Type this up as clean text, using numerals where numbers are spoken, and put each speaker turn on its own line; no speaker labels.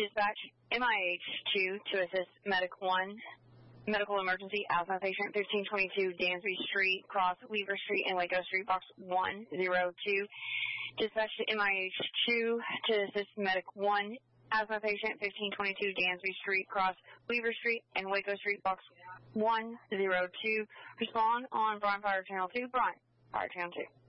Dispatch MIH 2 to assist Medic 1. Medical emergency, asthma patient, 1522 Dansby Street, cross Weaver Street and Waco Street, box 102. Dispatch to MIH 2 to assist Medic 1. Asthma patient, 1522 Dansby Street, cross Weaver Street and Waco Street, box 102. Respond on Bryan Fire Channel 2. Bryan Fire Channel 2.